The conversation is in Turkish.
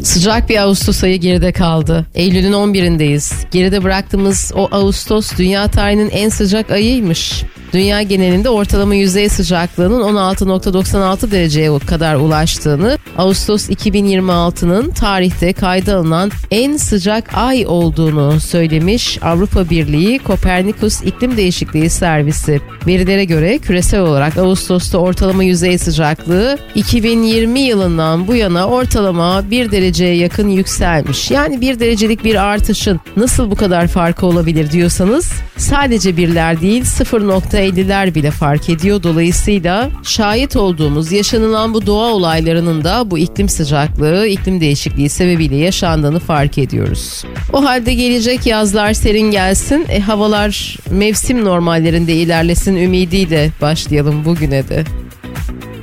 Sıcak bir Ağustos ayı geride kaldı. Eylül'ün 11'indeyiz. Geride bıraktığımız o Ağustos dünya tarihinin en sıcak ayıymış. Dünya genelinde ortalama yüzey sıcaklığının 16.96 dereceye kadar ulaştığını, Ağustos 2026'nın tarihte kayda alınan en sıcak ay olduğunu söylemiş Avrupa Birliği Kopernikus İklim Değişikliği Servisi. Verilere göre küresel olarak Ağustos'ta ortalama yüzey sıcaklığı 2020 yılından bu yana ortalama 1 dereceye yakın yükselmiş. Yani 1 derecelik bir artışın nasıl bu kadar farkı olabilir diyorsanız, sadece birler değil 0.50'ler bile fark ediyor. Dolayısıyla şahit olduğumuz, yaşanılan bu doğa olaylarının da bu iklim sıcaklığı, iklim değişikliği sebebiyle yaşandığını fark ediyoruz. O halde gelecek yazlar serin gelsin, havalar mevsim normallerinde ilerlesin ümidiyle başlayalım bugüne de.